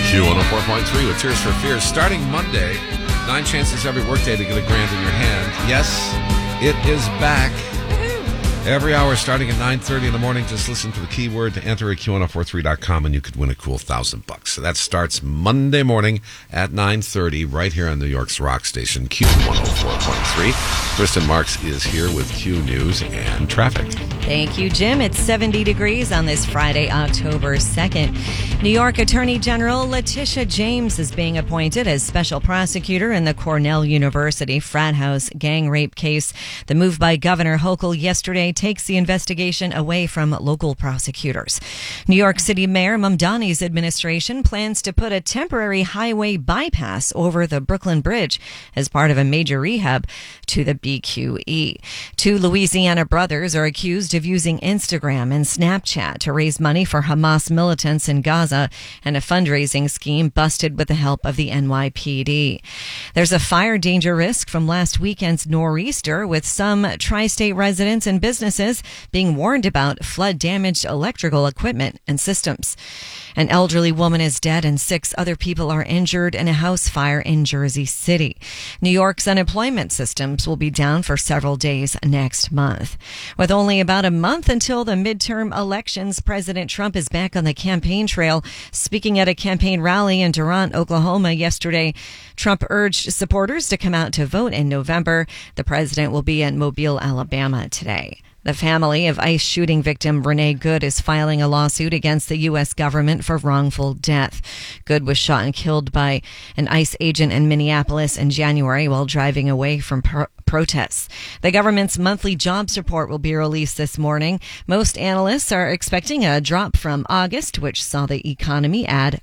Q104.3 with Tears for Fears. Starting Monday, 9 chances every workday to get $1,000 in your hand. Yes, it is back. Every hour starting at 9:30 in the morning. Just listen for the keyword to enter at Q1043.com and you could win a cool $1,000. So that starts Monday morning at 9:30 right here on New York's rock station, Q104.3. Kristen Marks is here with Q News and traffic. Thank you, Jim. It's 70 degrees on this Friday, October 2nd. New York Attorney General Letitia James is being appointed as special prosecutor in the Cornell University frat house gang rape case. The move by Governor Hochul yesterday takes the investigation away from local prosecutors. New York City Mayor Mamdani's administration plans to put a temporary highway bypass over the Brooklyn Bridge as part of a major rehab to the BQE. 2 Louisiana brothers are accused of using Instagram and Snapchat to raise money for Hamas militants in Gaza, and a fundraising scheme busted with the help of the NYPD. There's a fire danger risk from last weekend's nor'easter, with some tri-state residents and businesses being warned about flood-damaged electrical equipment and systems. An elderly woman is dead and 6 other people are injured in a house fire in Jersey City. New York's unemployment systems will be down for several days next month. With only about a month until the midterm elections, President Trump is back on the campaign trail. Speaking at a campaign rally in Durant, Oklahoma yesterday, Trump urged supporters to come out to vote in November. The president will be in Mobile, Alabama today. The family of ICE shooting victim Renee Good is filing a lawsuit against the U.S. government for wrongful death. Good was shot and killed by an ICE agent in Minneapolis in January while driving away from protests. The government's monthly jobs report will be released this morning. Most analysts are expecting a drop from August, which saw the economy add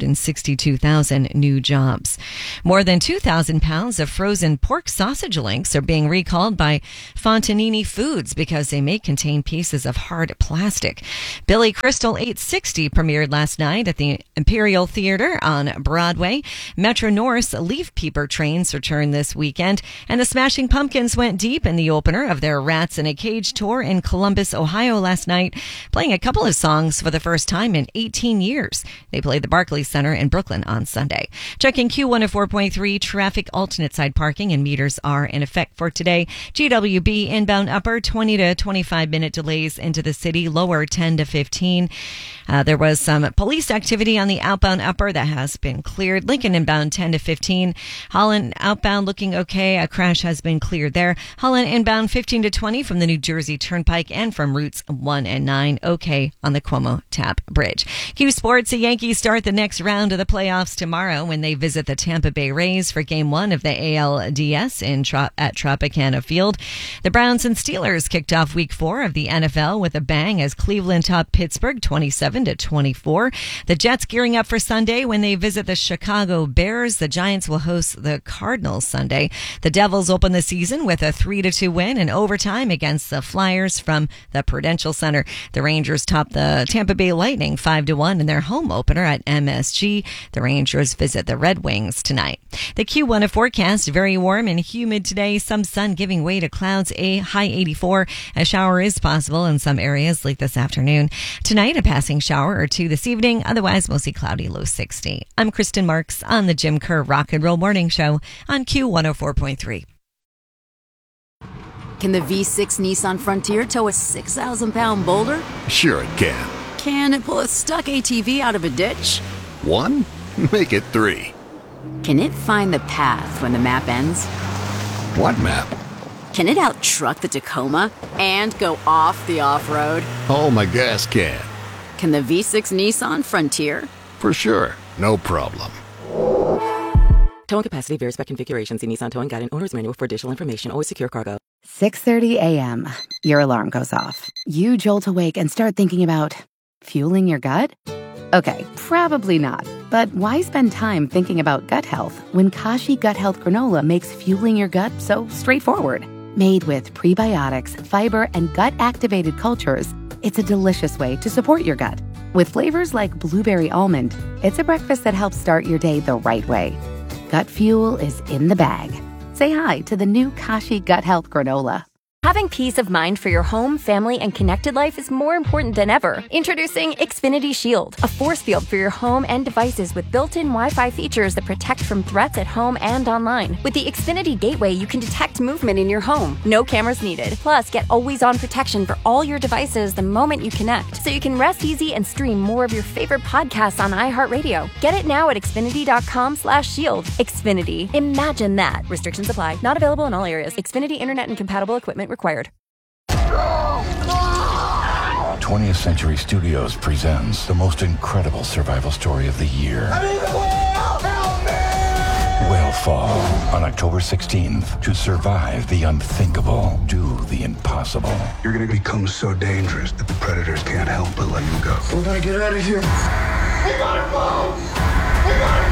162,000 new jobs. More than 2,000 pounds of frozen pork sausage links are being recalled by Fontanini Foods because they may contain pieces of hard plastic. Billy Crystal 860 premiered last night at the Imperial Theater on Broadway. Metro North's Leaf Peeper trains return this weekend, and the Smashing Pumpkins went deep in the opener of their Rats in a Cage tour in Columbus, Ohio last night, playing a couple of songs for the first time in 18 years. They played the Barclays Center in Brooklyn on Sunday. Checking Q104.3 traffic, alternate side parking and meters are in effect for today. GWB inbound upper 20 to 25 minute delays into the city, lower 10 to 15. There was some police activity on the outbound upper that has been cleared. Lincoln inbound 10 to 15. Holland outbound looking okay. A crash has been cleared there. Holland inbound 15 to 20 from the New Jersey Turnpike and from routes 1 and 9. Okay on the Cuomo Tap Bridge. Q Sports, the Yankees start the next round of the playoffs tomorrow when they visit the Tampa Bay Rays for Game 1 of the ALDS at Tropicana Field. The Browns and Steelers kicked off Week 4 of the NFL with a bang as Cleveland topped Pittsburgh 27 to 24. The Jets gearing up for Sunday when they visit the Chicago Bears. The Giants will host the Cardinals Sunday. The Devils open the season with a 3-2 win in overtime against the Flyers from the Prudential Center. The Rangers top the Tampa Bay Lightning 5-1 in their home opener at MSG. The Rangers visit the Red Wings tonight. The Q1 forecast, very warm and humid today. Some sun giving way to clouds, a high 84. A shower is possible in some areas late this afternoon. Tonight, a passing shower or 2 this evening. Otherwise, mostly cloudy, low 60. I'm Kristen Marks on the Jim Kerr Rock and Roll Morning Show on Q104.3. Can the V6 Nissan Frontier tow a 6,000-pound boulder? Sure it can. Can it pull a stuck ATV out of a ditch? 1? Make it 3. Can it find the path when the map ends? What map? Can it out-truck the Tacoma and go off the off-road? Oh, my gas can. Can the V6 Nissan Frontier? For sure. No problem. Towing capacity varies by configuration. See Nissan Towing Guide and Owner's Manual for additional information. Always secure cargo. 6:30 a.m. Your alarm goes off. You jolt awake and start thinking about fueling your gut? Okay, probably not. But why spend time thinking about gut health when Kashi Gut Health Granola makes fueling your gut so straightforward? Made with prebiotics, fiber, and gut-activated cultures, it's a delicious way to support your gut. With flavors like blueberry almond, it's a breakfast that helps start your day the right way. Gut fuel is in the bag. Say hi to the new Kashi Gut Health Granola. Having peace of mind for your home, family, and connected life is more important than ever. Introducing Xfinity Shield, a force field for your home and devices with built-in Wi-Fi features that protect from threats at home and online. With the Xfinity Gateway, you can detect movement in your home. No cameras needed. Plus, get always-on protection for all your devices the moment you connect, so you can rest easy and stream more of your favorite podcasts on iHeartRadio. Get it now at Xfinity.com/shield. Xfinity. Imagine that. Restrictions apply. Not available in all areas. Xfinity Internet and compatible equipment required. 20th Century Studios presents the most incredible survival story of the year. I'm in the whale! Help me! Whale Fall on October 16th. To survive the unthinkable, do the impossible. You're going to become so dangerous that the predators can't help but let you go. We gotta get out of here. We gotta go! We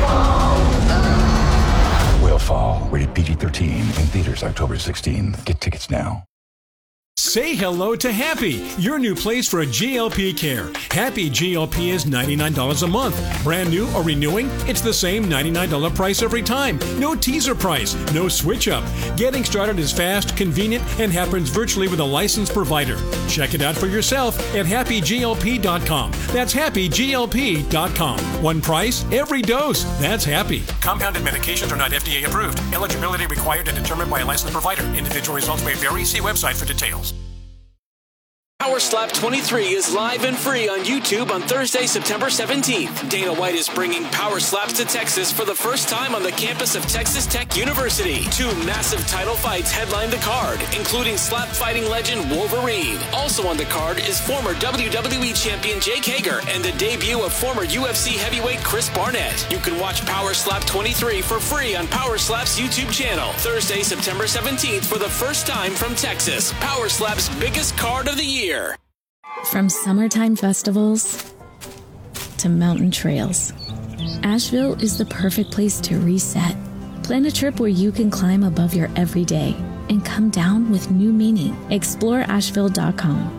gotta go! Whale Fall, rated PG-13, in theaters October 16th. Get tickets now. Say hello to Happy, your new place for a GLP care. Happy GLP is $99 a month. Brand new or renewing, it's the same $99 price every time. No teaser price, no switch up. Getting started is fast, convenient, and happens virtually with a licensed provider. Check it out for yourself at happyglp.com. That's happyglp.com. One price, every dose. That's Happy. Compounded medications are not FDA approved. Eligibility required and determined by a licensed provider. Individual results may vary. See website for details. Power Slap 23 is live and free on YouTube on Thursday, September 17th. Dana White is bringing Power Slaps to Texas for the first time on the campus of Texas Tech University. 2 massive title fights headline the card, including slap fighting legend Wolverine. Also on the card is former WWE champion Jake Hager and the debut of former UFC heavyweight Chris Barnett. You can watch Power Slap 23 for free on Power Slap's YouTube channel. Thursday, September 17th for the first time from Texas. Power Slap's biggest card of the year. From summertime festivals to mountain trails, Asheville is the perfect place to reset. Plan a trip where you can climb above your everyday and come down with new meaning. Explore Asheville.com.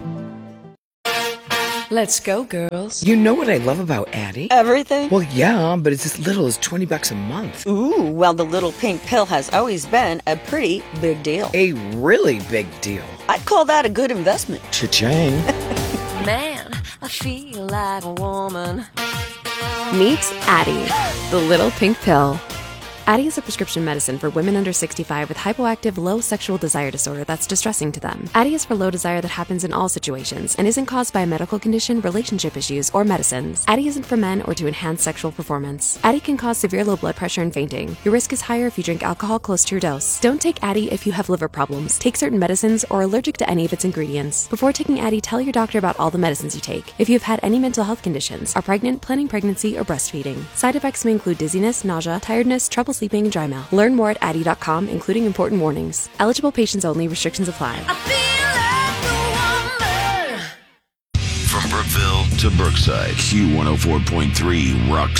Let's go, girls. You know what I love about Addie? Everything? Well, yeah, but it's as little as $20 a month. Ooh, well, the little pink pill has always been a pretty big deal. A really big deal. I'd call that a good investment. Cha-ching. Man, I feel like a woman. Meet Addie, the little pink pill. Addie is a prescription medicine for women under 65 with hypoactive low sexual desire disorder that's distressing to them. Addie is for low desire that happens in all situations and isn't caused by a medical condition, relationship issues, or medicines. Addie isn't for men or to enhance sexual performance. Addie can cause severe low blood pressure and fainting. Your risk is higher if you drink alcohol close to your dose. Don't take Addie if you have liver problems, take certain medicines, or are allergic to any of its ingredients. Before taking Addie, tell your doctor about all the medicines you take. If you've had any mental health conditions, are pregnant, planning pregnancy, or breastfeeding. Side effects may include dizziness, nausea, tiredness, trouble sleeping, and dry mouth. Learn more at Addie.com, including important warnings. Eligible patients only. Restrictions apply. From Brookville to Brookside, Q104.3 rocks